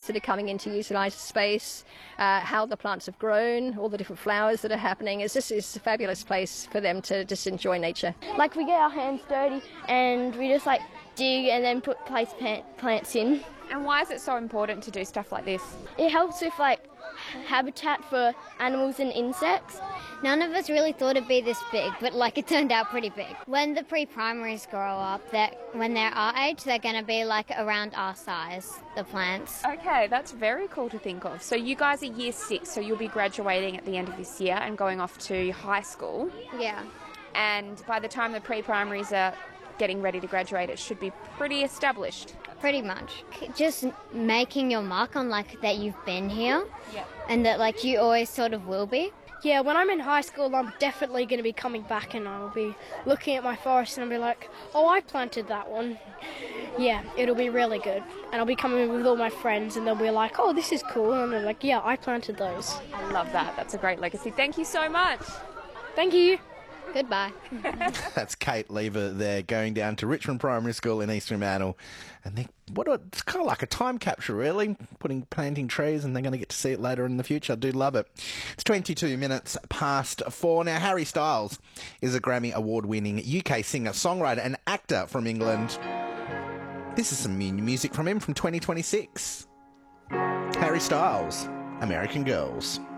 that are coming in to utilise the space, how the plants have grown, all the different flowers that are happening. It's just a fabulous place for them to just enjoy nature. Like, we get our hands dirty and we just like dig and then place plants in. And why is it so important to do stuff like this? It helps with like habitat for animals and insects. None of us really thought it'd be this big, but like it turned out pretty big. When the pre-primaries grow up, when they're our age, they're going to be like around our size, the plants. Okay, that's very cool to think of. So you guys are year 6, so you'll be graduating at the end of this year and going off to high school. Yeah. And by the time the pre-primaries are getting ready to graduate, it should be pretty established. Pretty much. Just making your mark on like that you've been here. Yeah. And that like you always sort of will be. Yeah, when I'm in high school, I'm definitely going to be coming back and I'll be looking at my forest and I'll be like, oh, I planted that one. Yeah, it'll be really good. And I'll be coming with all my friends and they'll be like, oh, this is cool. And they're like, yeah, I planted those. I love that. That's a great legacy. Thank you so much. Thank you. Goodbye. That's Kate Lever there, going down to Richmond Primary School in East Fremantle. And it's kind of like a time capture, really, planting trees, and they're going to get to see it later in the future. I do love it. It's 22 minutes past 4. Now, Harry Styles is a Grammy Award-winning UK singer, songwriter and actor from England. This is some new music from him from 2026. Harry Styles, American Girls.